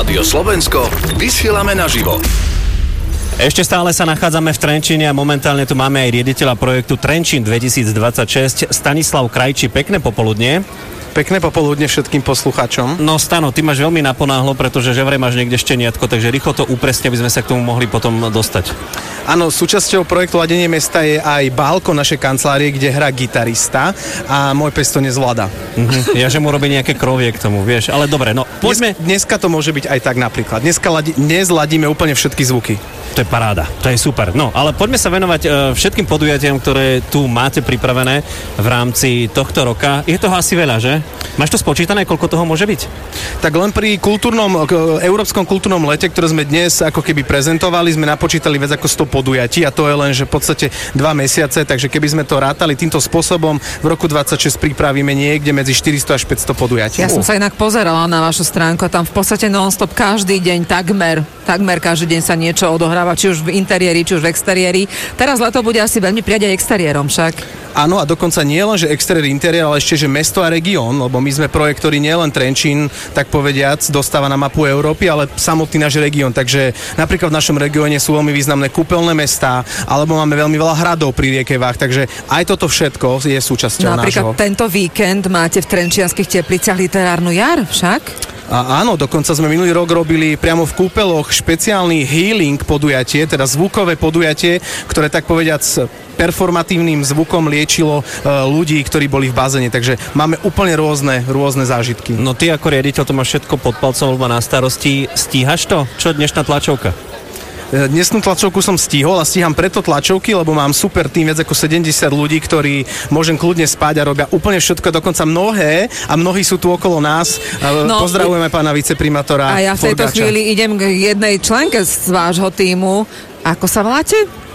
Rádio Slovensko, vysielame naživo. Ešte stále sa nachádzame v Trenčíne a momentálne tu máme aj riaditeľa projektu Trenčín 2026, Stanislav Krajčí. Pekné popoludnie. Pekné popoludne všetkým poslucháčom. No Stano, ty máš veľmi naponáhlo, pretože že vraj máš niekde šteniatko, takže rýchlo to upresne, aby sme sa k tomu mohli potom dostať. Áno, súčasťou projektu Ladenie mesta je aj balkón našej kancelárie, kde hrá gitarista a môj pes to nezvláda. Ja, že mu robí nejaké krovie k tomu, vieš, ale dobre, no poďme. Dneska to môže byť aj tak napríklad. Dnes ladíme úplne všetky zvuky. To je paráda, to je super. No, ale poďme sa venovať všetkým podujatiam, ktoré tu máte pripravené v rámci tohto roka. Je toho asi veľa, že? Máš to spočítané, koľko toho môže byť? Tak len pri Európskom kultúrnom lete, ktoré sme dnes ako keby prezentovali, sme napočítali viac ako 100 podujatí a to je len, že v podstate 2 mesiace, takže keby sme to rátali týmto spôsobom, v roku 26 pripravíme niekde medzi 400 až 500 podujatí. Ja som sa inak pozerala na vašu stránku a tam v podstate non-stop každý deň takmer každý deň sa niečo odohráva, či už v interiéri, či už v exteriéri. Teraz leto bude asi veľmi prijať aj exteriérom však. Áno, a dokonca nie len, že exteriér, interiér, ale ešte, že mesto a región, lebo my sme projekt, ktorý nie len Trenčín, tak povediac, dostáva na mapu Európy, ale samotný náš región. Takže napríklad v našom regióne sú veľmi významné kúpeľné mestá, alebo máme veľmi veľa hradov pri rieke Váh, takže aj toto všetko je súčasťou napríklad nášho. Tento víkend máte v Trenčianskych Tepliciach literárnu jar však? A áno, dokonca sme minulý rok robili priamo v kúpeloch špeciálny healing podujatie, teda zvukové podujatie, ktoré tak povediac performatívnym zvukom liečilo ľudí, ktorí boli v bazéne, takže máme úplne rôzne zážitky. No ty ako riaditeľ to máš všetko pod palcom alebo na starosti. Stíhaš to? Čo dnešná tlačovka? Dnesnú tlačovku som stihol a stíham preto tlačovky, lebo mám super tým, viac ako 70 ľudí, ktorí môžem kľudne spať a robia úplne všetko, dokonca mnohí sú tu okolo nás. No, pozdravujeme pána viceprimátora. A ja v tejto chvíli idem k jednej členke z vášho tímu. Ako sa voláte?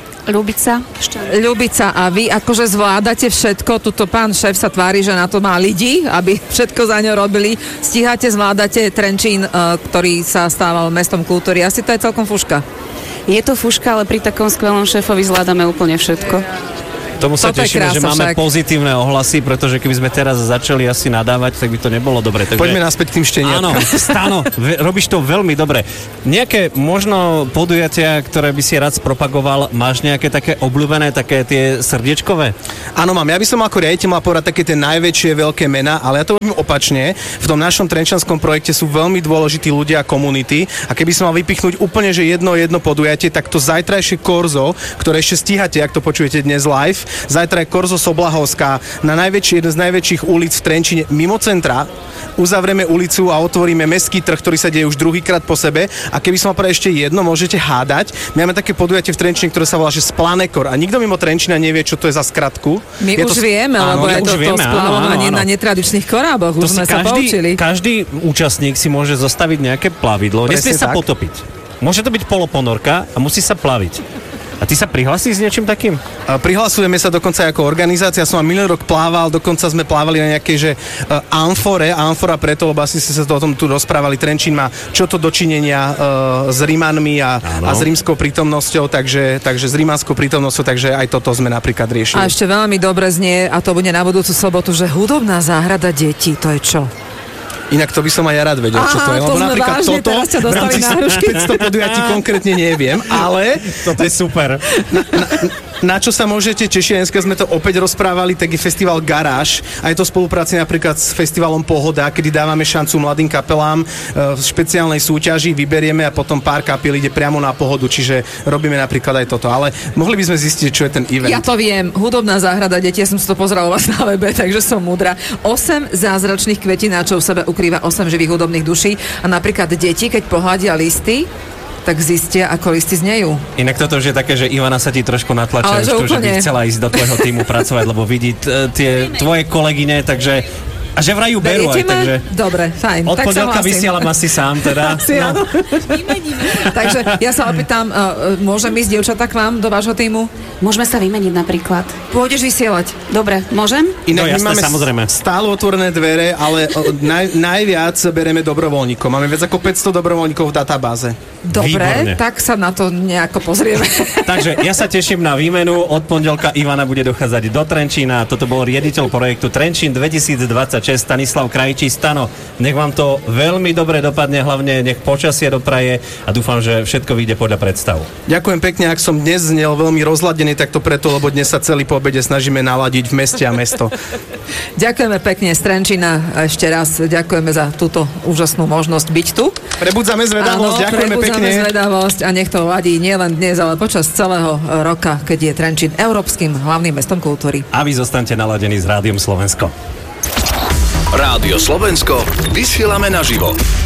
Ľubica, a vy akože zvládate všetko, tuto pán šéf sa tvári, že na to má ľudí, aby všetko za ňo robili. Stíhate, zvládate Trenčín, ktorý sa stával mestom kultúry. Asi to je celkom fuška. Je to fuška, ale pri takom skvelom šéfovi zvládame úplne všetko. Tomu sa tešíme, že máme pozitívne ohlasy, pretože keby sme teraz začali asi nadávať, tak by to nebolo dobre. Takže... Poďme naspäť k tým šteniatkám. Áno, Stano, robíš to veľmi dobre. Nejaké možno podujatia, ktoré by si rád spropagoval, máš nejaké také obľúbené, také tie srdiečkové? Áno, mám. Ja by som ako riaditeľ mal povedať také tie najväčšie veľké mená, ale ja to robím opačne. V tom našom trenčianskom projekte sú veľmi dôležití ľudia a komunity a keby som mal vypichnúť úplne, že jedno podujatie, tak to zajtrajšie korzo, ktoré ešte stíhate, ak to počujete dnes live. Zajtra je korzo Soblahovská na jeden z najväčších ulic v Trenčíne mimo centra. Uzavrieme ulicu a otvoríme mestský trh, ktorý sa deje už druhýkrát po sebe. A keby som mal povedať ešte jedno, môžete hádať. My máme také podujatie v Trenčíne, ktoré sa volá že Splanekor. A nikto mimo Trenčína nevie, čo to je za skratku. My už vieme, lebo je to splavovanie na netradičných koráboch. Už sme sa poučili. Každý účastník si môže zostaviť nejaké plavidlo. Nesmie sa potopiť. Môže to byť poloponorka a musí sa plaviť. A ty sa prihlasíš s niečím takým? Prihlasujeme sa dokonca ako organizácia. Som minulý rok plával, dokonca sme plávali na nejakej, že amfora preto, lebo asi ste sa o tom tu rozprávali. Trenčín má čo to dočinenia s Rímanmi a s rímskou prítomnosťou, takže s rímanskou prítomnosťou, takže aj toto sme napríklad riešili. A ešte veľmi dobre znie, a to bude na budúcu sobotu, že hudobná záhrada detí, to je čo? Inak to by som aj ja rád vedel, čo to je. Lebo napríklad vážne, toto v rámci 500 podujatí konkrétne neviem, ale... Toto je super. Na čo sa môžete tešiť, dneska sme to opäť rozprávali, tak je festival Garáž a je to spolupráci napríklad s festivalom Pohoda, kedy dávame šancu mladým kapelám v špeciálnej súťaži, vyberieme a potom pár kapiel ide priamo na Pohodu, čiže robíme napríklad aj toto. Ale mohli by sme zistiť, čo je ten event. Ja to viem, hudobná záhrada detí, ja som si to pozerala u vás na webe, takže som múdra. 8 zázračných kvetináčov v sebe ukrýva 8 živých hudobných duší a napríklad deti, keď pohľadia listy, tak zistia, ako listy znejú. Inak toto už je také, že Ivana sa ti trošku natlača, že by chcela ísť do tvojho týmu pracovať, lebo vidí tie tvoje kolegyne, takže... A že vraj ju berú aj, takže... Dobre, fajn. Od pondelka vysielam asi sám, teda. No. Takže ja sa opýtam, môžem ísť dievčatá k vám do vášho týmu? Môžeme sa vymeniť napríklad. Pôjdeš vysielať? Dobre, môžem? Inak jasné, my máme samozrejme stále otvorené dvere, ale najviac bereme dobrovoľníkov. Máme viac ako 500 dobrovoľníkov v databáze. Dobre, výborné. Tak sa na to nejako pozrieme. Takže ja sa teším na výmenu. Od pondelka Ivana bude dochádzať do Trenčína. Toto bol riaditeľ projektu Trenčín 2026. čest Stanislav Krajčí. Stano, nech vám to veľmi dobre dopadne, hlavne nech počasie dopraje a dúfam, že všetko vyjde podľa predstav. Ďakujem pekne, ak som dnes znel veľmi rozladený, tak to preto, lebo dnes sa celý po obede snažíme naladiť v meste a mesto. Ďakujeme pekne z Trenčína a ešte raz ďakujeme za túto úžasnú možnosť byť tu. Prebudzame zvedavosť, ďakujeme pekne. Prebudzame zvedavosť a nech to ladí nielen dnes, ale počas celého roka, keď je Trenčín európskym hlavným mestom kultúry. A vy zostaňte naladení s Rádiom Slovensko. Rádio Slovensko, vysielame naživo.